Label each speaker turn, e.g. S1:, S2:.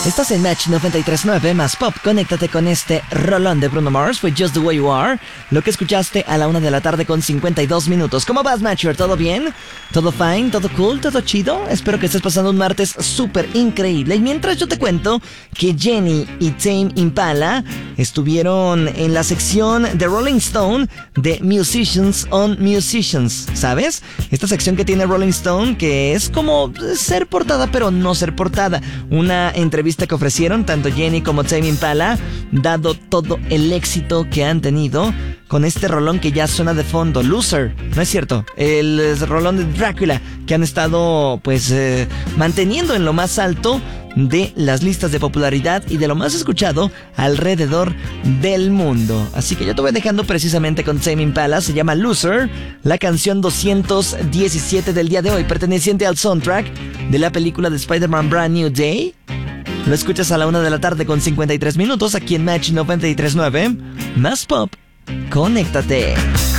S1: Estás en Match 93.9 más Pop. Conéctate con este rolón de Bruno Mars. Fue Just the Way You Are. Lo que escuchaste a la 1 de la tarde con 52 minutos. ¿Cómo vas, Matcher? ¿Todo bien? ¿Todo fine? ¿Todo cool? ¿Todo chido? Espero que estés pasando un martes súper increíble. Y mientras yo te cuento que Jenny y Tame Impala estuvieron en la sección de Rolling Stone de Musicians on Musicians, ¿sabes? Esta sección que tiene Rolling Stone, que es como ser portada pero no ser portada. Una entrevista que ofrecieron tanto Jenny como Tame Impala, dado todo el éxito que han tenido con este rolón que ya suena de fondo, Loser, ¿no es cierto? El rolón de Drácula, que han estado pues manteniendo en lo más alto de las listas de popularidad y de lo más escuchado alrededor del mundo. Así que yo te voy dejando precisamente con Tame Impala. Se llama Loser, la canción 217 del día de hoy, perteneciente al soundtrack de la película de Spider-Man Brand New Day. Lo escuchas a la 1 de la tarde con 53 minutos aquí en Match 93.9 más Pop. Conéctate.